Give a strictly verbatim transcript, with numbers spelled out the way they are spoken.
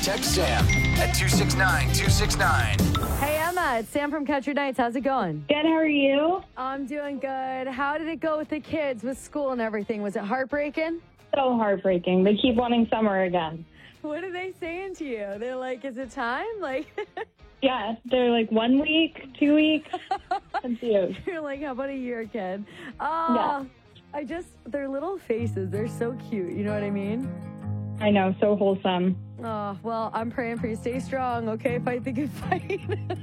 Text Sam at two six nine two six nine. Hey, Emma, it's Sam from Country Nights. How's it going? Good, how are you? I'm doing good. How did it go with the kids, with school and everything? Was it heartbreaking? So heartbreaking. They keep wanting summer again. What are they saying to you? They're like, is it time? Like, Yeah, they're like one week, two weeks. Confused. you're like, how about a year, kid? Oh, Yeah. I just, their little faces, they're so cute. You know what I mean? I know, so wholesome. Oh, well, I'm praying for you. Stay strong, okay? Fight the good fight.